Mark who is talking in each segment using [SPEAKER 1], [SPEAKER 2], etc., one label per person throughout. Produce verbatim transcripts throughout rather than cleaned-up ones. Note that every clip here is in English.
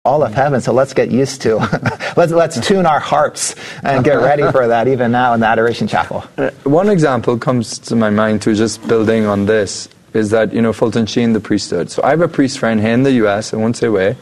[SPEAKER 1] all of heaven, so let's get used to. let's let's tune our harps and get ready for that even now in the Adoration Chapel.
[SPEAKER 2] Uh, one example comes to my mind too, just building on this, is that, you know, Fulton Sheen, the priesthood. So I have a priest friend here in the U S, I won't say where,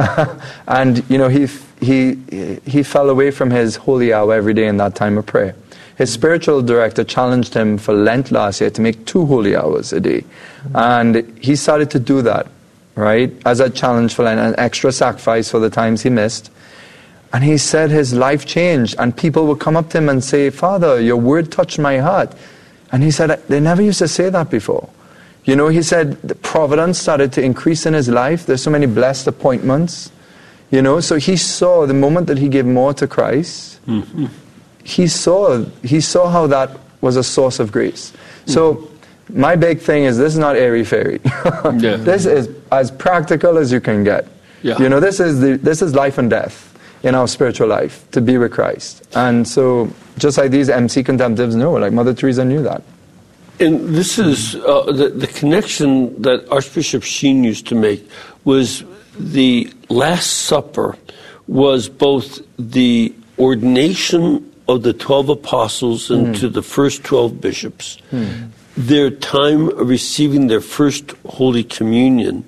[SPEAKER 2] and, you know, he, he, he fell away from his holy hour every day in that time of prayer. His spiritual director challenged him for Lent last year to make two holy hours a day. And he started to do that, right, as a challenge for Lent, an extra sacrifice for the times he missed. And he said his life changed, and people would come up to him and say, "Father, your word touched my heart." And he said, they never used to say that before. You know, he said the providence started to increase in his life. There's so many blessed appointments. You know, so he saw the moment that he gave more to Christ, mm-hmm. he saw he saw how that was a source of grace. So mm-hmm. my big thing is, this is not airy-fairy. yeah. This is as practical as you can get. Yeah. You know, this is the, this is life and death in our spiritual life, to be with Christ. And so, just like these M C contemplatives know, like Mother Teresa knew that.
[SPEAKER 3] And this is uh, the, the connection that Archbishop Sheen used to make was the Last Supper was both the ordination of the twelve apostles into mm. the first twelve bishops, mm. their time of receiving their first Holy Communion,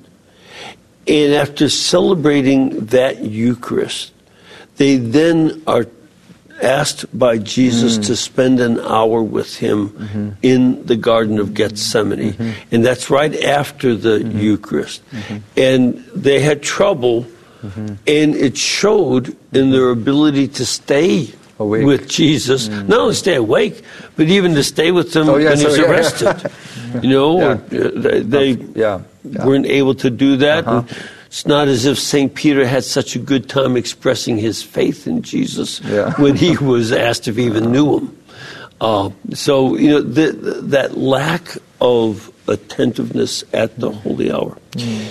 [SPEAKER 3] and after celebrating that Eucharist, they then are asked by Jesus mm. to spend an hour with him mm-hmm. in the Garden of Gethsemane. Mm-hmm. And that's right after the mm-hmm. Eucharist. Mm-hmm. And they had trouble, mm-hmm. and it showed in their ability to stay awake with Jesus. Mm. Not only stay awake, but even to stay with him oh, yeah, when so, he's yeah, arrested. Yeah. You know, yeah. Or, uh, they yeah. Yeah. weren't able to do that. Uh-huh. And it's not as if Saint Peter had such a good time expressing his faith in Jesus yeah. when he was asked if he even knew him. Uh, so, you know, the, the, that lack of attentiveness at the holy hour. Mm.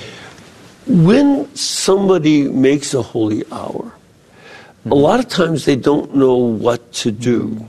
[SPEAKER 3] When somebody makes a holy hour, mm. a lot of times they don't know what to do.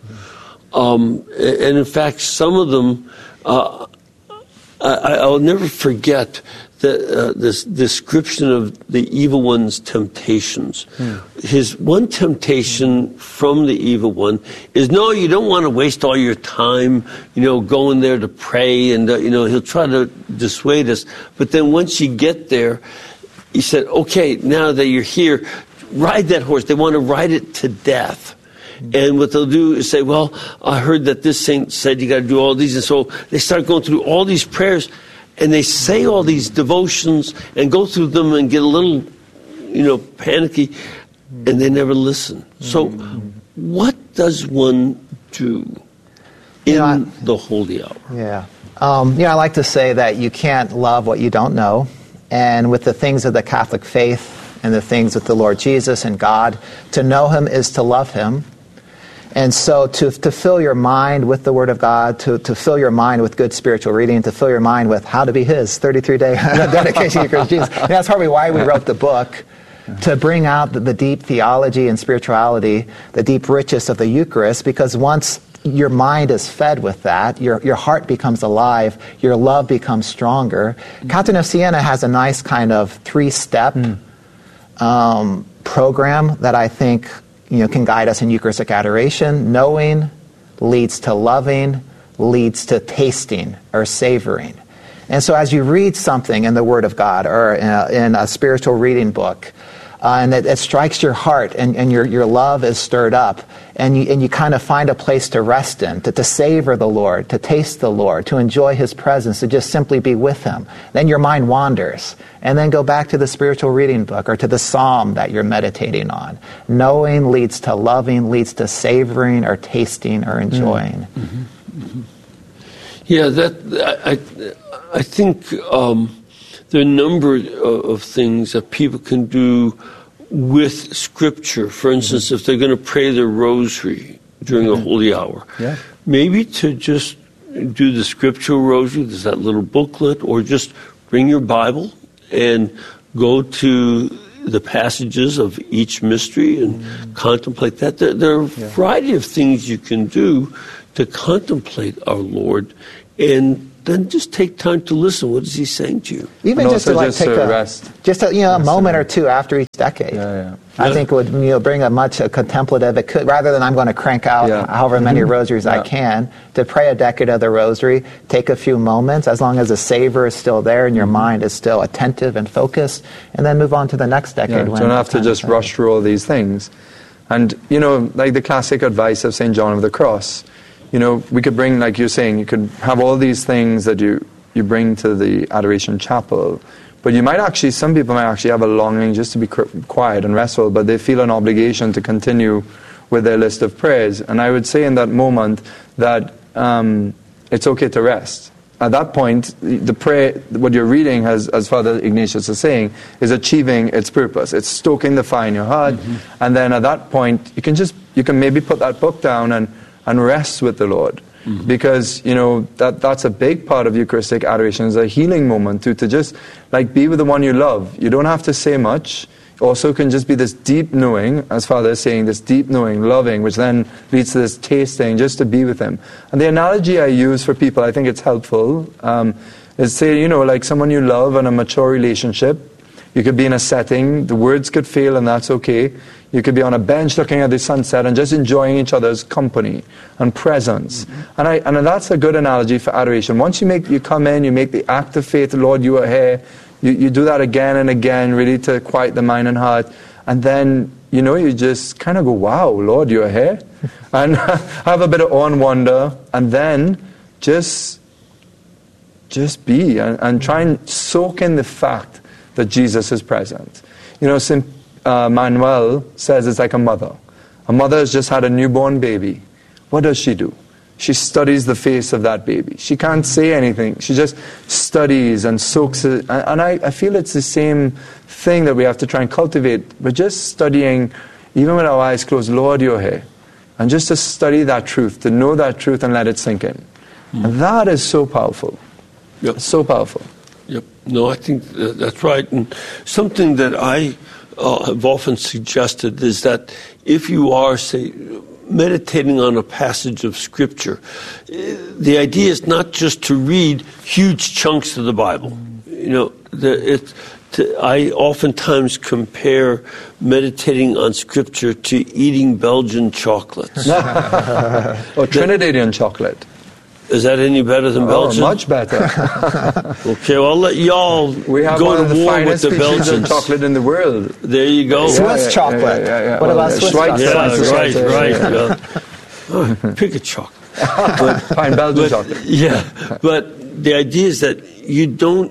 [SPEAKER 3] Um, and in fact, some of them, uh, I, I'll never forget the, uh, this description of the evil one's temptations. Hmm. His one temptation from the evil one is, no, you don't want to waste all your time, you know, going there to pray, and, uh, you know, he'll try to dissuade us. But then once you get there, he said, okay, now that you're here, ride that horse. They want to ride it to death. And what they'll do is say, well, I heard that this saint said you got to do all these. And so they start going through all these prayers, and they say all these devotions and go through them and get a little, you know, panicky, and they never listen. So what does one do in you know, I, the holy hour?
[SPEAKER 1] Yeah. Um, you know, I like to say that you can't love what you don't know. And with the things of the Catholic faith and the things with the Lord Jesus and God, to know him is to love him. And so to to fill your mind with the Word of God, to, to fill your mind with good spiritual reading, to fill your mind with how to be his, thirty-three day dedication to Christ Jesus. And that's probably why we wrote the book, to bring out the, the deep theology and spirituality, the deep richness of the Eucharist, because once your mind is fed with that, your, your heart becomes alive, your love becomes stronger. Mm. Catherine of Siena has a nice kind of three-step mm. um, program that I think you know, can guide us in Eucharistic adoration. Knowing leads to loving, leads to tasting or savoring. And so as you read something in the Word of God or in a, in a spiritual reading book, uh, and it, it strikes your heart and, and your, your love is stirred up, and you, and you kind of find a place to rest in, to, to savor the Lord, to taste the Lord, to enjoy his presence, to just simply be with him. Then your mind wanders, and then go back to the spiritual reading book or to the psalm that you're meditating on. Knowing leads to loving, leads to savoring or tasting or enjoying.
[SPEAKER 3] Mm-hmm. Mm-hmm. Yeah, that I, I think um, there are a number of things that people can do with Scripture. For instance, mm-hmm. if they're going to pray their rosary during mm-hmm. a holy hour, yeah. maybe to just do the scriptural rosary, there's that little booklet, or just bring your Bible and go to the passages of each mystery and mm-hmm. contemplate that. There, there are a variety of things you can do to contemplate our Lord, and then just take time to listen. What is he saying to you?
[SPEAKER 1] Even
[SPEAKER 2] And
[SPEAKER 1] just to
[SPEAKER 2] also
[SPEAKER 1] like
[SPEAKER 2] just
[SPEAKER 1] take
[SPEAKER 2] to
[SPEAKER 1] a
[SPEAKER 2] rest.
[SPEAKER 1] just a, you know a
[SPEAKER 2] Rest
[SPEAKER 1] moment
[SPEAKER 2] in
[SPEAKER 1] or
[SPEAKER 2] it.
[SPEAKER 1] two after each decade.
[SPEAKER 2] Yeah, yeah.
[SPEAKER 1] I
[SPEAKER 3] Yeah.
[SPEAKER 1] think would you know bring a much a contemplative. It could rather than I'm going to crank out
[SPEAKER 2] Yeah.
[SPEAKER 1] however many rosaries I
[SPEAKER 2] Yeah.
[SPEAKER 1] can to pray a decade of the rosary. Take a few moments, as long as the savor is still there and your mind is still attentive and focused, and then move on to the next decade.
[SPEAKER 2] Yeah, you
[SPEAKER 1] when
[SPEAKER 2] don't have to
[SPEAKER 1] time
[SPEAKER 2] just
[SPEAKER 1] is ready.
[SPEAKER 2] rush through all these things. And, you know, like the classic advice of Saint John of the Cross, you know, we could bring, like you're saying, you could have all these things that you, you bring to the Adoration Chapel, but you might actually, some people might actually have a longing just to be cr- quiet and restful, but they feel an obligation to continue with their list of prayers. And I would say in that moment that um, it's okay to rest. At that point, the prayer, what you're reading, has, as Father Ignatius is saying, is achieving its purpose. It's stoking the fire in your heart, mm-hmm. and then at that point, you can just, you can maybe put that book down and, and rest with the Lord. Mm-hmm. Because, you know, that, that's a big part of Eucharistic adoration, is a healing moment to, to just, like, be with the one you love. You don't have to say much. Also can just be this deep knowing, as Father is saying, this deep knowing, loving, which then leads to this tasting, just to be with Him. And the analogy I use for people, I think it's helpful, um, is say, you know, like someone you love in a mature relationship. You could be in a setting, the words could fail, and that's okay. You could be on a bench looking at the sunset and just enjoying each other's company and presence. Mm-hmm. And I and that's a good analogy for adoration. Once you make you come in, you make the act of faith, Lord, you are here. You, you do that again and again, really to quiet the mind and heart. And then, you know, you just kind of go, wow, Lord, you're here. And have a bit of awe and wonder. And then just, just be and, and try and soak in the fact that Jesus is present. You know, Saint uh, Manuel says it's like a mother. A mother has just had a newborn baby. What does she do? She studies the face of that baby. She can't say anything. She just studies and soaks it. And, and I, I feel it's the same thing that we have to try and cultivate. We're just studying, even with our eyes closed, Lord, you're here. And just to study that truth, to know that truth and let it sink in. Mm. And that is so powerful.
[SPEAKER 3] Yep.
[SPEAKER 2] So powerful.
[SPEAKER 3] Yep. No, I think that's right. And something that I uh, have often suggested is that if you are, say, meditating on a passage of Scripture, the idea is not just to read huge chunks of the Bible. You know, the, it, to, I oftentimes compare meditating on Scripture to eating Belgian chocolates.
[SPEAKER 2] Or Trinidadian chocolate.
[SPEAKER 3] Is that any better than
[SPEAKER 2] Oh,
[SPEAKER 3] Belgian?
[SPEAKER 2] much better.
[SPEAKER 3] Okay, well, I'll let y'all
[SPEAKER 2] We have
[SPEAKER 3] go
[SPEAKER 2] one
[SPEAKER 3] to
[SPEAKER 2] of the
[SPEAKER 3] war with
[SPEAKER 2] finest
[SPEAKER 3] the
[SPEAKER 2] species of
[SPEAKER 3] Belgians.
[SPEAKER 2] chocolate in the world.
[SPEAKER 3] There you go.
[SPEAKER 1] Swiss
[SPEAKER 2] Yeah, yeah,
[SPEAKER 1] chocolate.
[SPEAKER 2] yeah, yeah, yeah.
[SPEAKER 1] What
[SPEAKER 2] Well,
[SPEAKER 1] about
[SPEAKER 2] yeah,
[SPEAKER 1] Swiss
[SPEAKER 2] Schweiz-
[SPEAKER 1] chocolate?
[SPEAKER 3] Yeah,
[SPEAKER 2] Swiss
[SPEAKER 3] right,
[SPEAKER 2] chocolate,
[SPEAKER 3] right.
[SPEAKER 2] yeah.
[SPEAKER 3] Yeah. Oh, pick a chocolate.
[SPEAKER 2] But, Fine Belgian
[SPEAKER 3] But,
[SPEAKER 2] chocolate.
[SPEAKER 3] yeah, but the idea is that you don't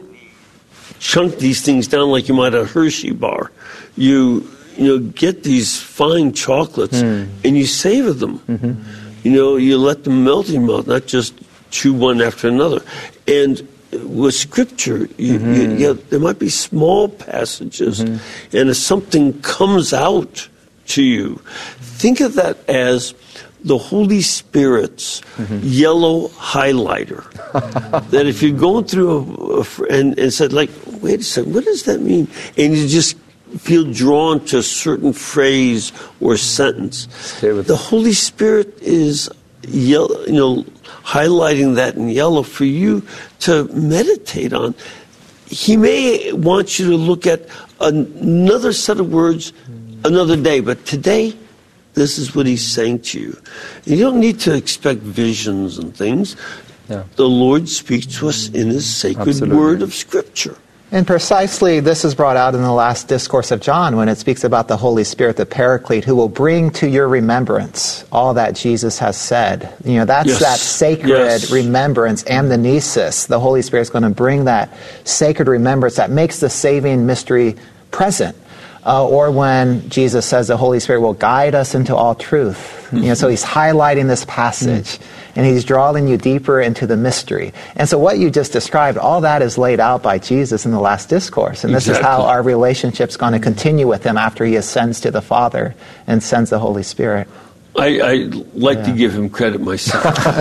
[SPEAKER 3] chunk these things down like you might a Hershey bar. You you know get these fine chocolates
[SPEAKER 2] Mm.
[SPEAKER 3] and you savor them.
[SPEAKER 2] Mm-hmm.
[SPEAKER 3] You know, you let them melt in your mouth, not just chew one after another. And with Scripture, you,
[SPEAKER 2] Mm-hmm.
[SPEAKER 3] you, you know, there might be small passages,
[SPEAKER 2] Mm-hmm.
[SPEAKER 3] and if something comes out to you, think of that as the Holy Spirit's mm-hmm. yellow highlighter. That if you're going through a, a and, and said, like, wait a second, what does that mean? And you just feel drawn to a certain phrase or sentence.
[SPEAKER 2] Stay with
[SPEAKER 3] the
[SPEAKER 2] it.
[SPEAKER 3] Holy Spirit is yellow, you know, highlighting that in yellow for you to meditate on. He may want you to look at another set of words another day, but today, this is what he's saying to you. You don't need to expect visions and things.
[SPEAKER 2] Yeah.
[SPEAKER 3] The Lord speaks to us in his sacred
[SPEAKER 2] Absolutely.
[SPEAKER 3] word of Scripture.
[SPEAKER 1] And precisely this is brought out in the last discourse of John when it speaks about the Holy Spirit, the Paraclete, who will bring to your remembrance all that Jesus has said. You know, that's
[SPEAKER 3] Yes.
[SPEAKER 1] that sacred
[SPEAKER 3] Yes.
[SPEAKER 1] remembrance, amnesis. The Holy Spirit is going to bring that sacred remembrance that makes the saving mystery present. Uh, or when Jesus says the Holy Spirit will guide us into all truth. You know, so he's highlighting this passage, and he's drawing you deeper into the mystery. And so what you just described, all that is laid out by Jesus in the last discourse. And this is how
[SPEAKER 3] Exactly.
[SPEAKER 1] our relationship's going to continue with him after he ascends to the Father and sends the Holy Spirit.
[SPEAKER 3] I, I like to
[SPEAKER 1] Yeah.
[SPEAKER 3] give him credit myself.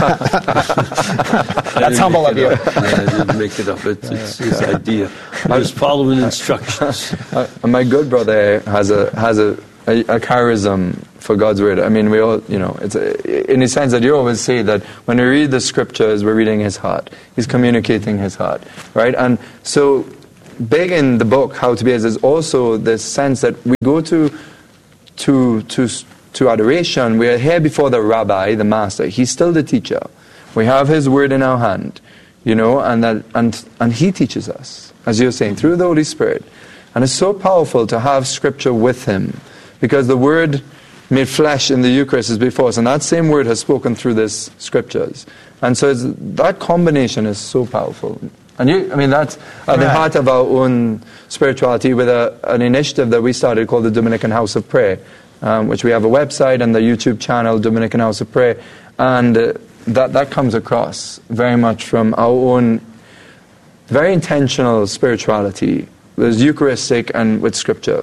[SPEAKER 1] That's humble of you.
[SPEAKER 3] Yeah, I didn't make it up. It's, it's his idea. I was following instructions.
[SPEAKER 2] Uh, my good brother has a has a a, a charism for God's word. I mean, we all, you know, it's a, in the sense that you always say that when we read the scriptures, we're reading his heart. He's communicating his heart, right? And so big in the book, How to Be His, is also this sense that we go to, to, to, to adoration. We are here before the rabbi, the master. He's still the teacher. We have his word in our hand, you know, and that, and, and he teaches us, as you're saying, through the Holy Spirit. And it's so powerful to have scripture with him, because the word made flesh in the Eucharist is before us, and that same word has spoken through this scriptures. And so it's, that combination is so powerful. And you, I mean, that's at the heart of our own spirituality, with a, an initiative that we started called the Dominican House of Prayer, um, which we have a website and the YouTube channel, Dominican House of Prayer. And uh, that, that comes across very much from our own very intentional spirituality. There's Eucharistic and with Scripture.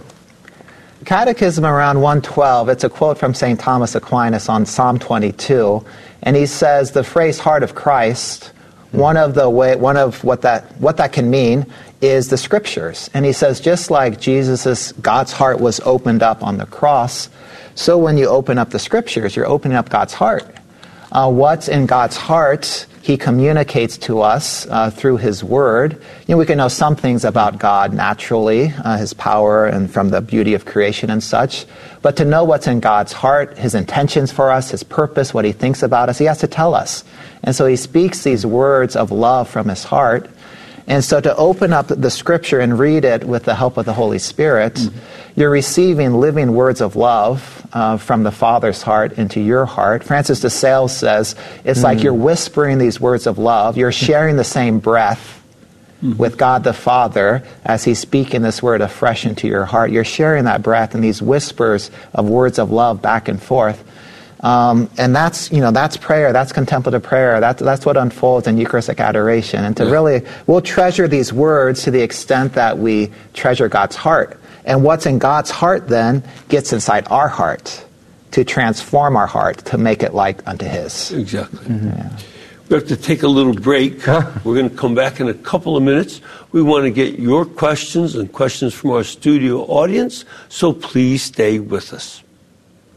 [SPEAKER 1] Catechism around one twelve, it's a quote from Saint Thomas Aquinas on Psalm twenty-two, and he says the phrase "heart of Christ," one of the way, one of what that what that can mean is the Scriptures. And he says, just like Jesus's God's heart was opened up on the cross, so when you open up the Scriptures, you're opening up God's heart. Uh, what's in God's heart, he communicates to us uh, through his word. You know, we can know some things about God naturally, uh, his power and from the beauty of creation and such. But to know what's in God's heart, his intentions for us, his purpose, what he thinks about us, he has to tell us. And so he speaks these words of love from his heart. And so to open up the Scripture and read it with the help of the Holy Spirit, mm-hmm. you're receiving living words of love uh, from the Father's heart into your heart. Francis de Sales says, it's mm-hmm. like you're whispering these words of love. You're sharing the same breath mm-hmm. with God the Father as he's speaking this word afresh into your heart. You're sharing that breath and these whispers of words of love back and forth. Um, and that's, you know, that's prayer, that's contemplative prayer, that's, that's what unfolds in Eucharistic adoration. And to yeah. really, we'll treasure these words to the extent that we treasure God's heart. And what's in God's heart then gets inside our heart to transform our heart, to make it like unto his.
[SPEAKER 3] Exactly.
[SPEAKER 1] Mm-hmm. Yeah.
[SPEAKER 3] We have to take a little break. We're going to come back in a couple of minutes. We want to get your questions and questions from our studio audience, so please stay with us.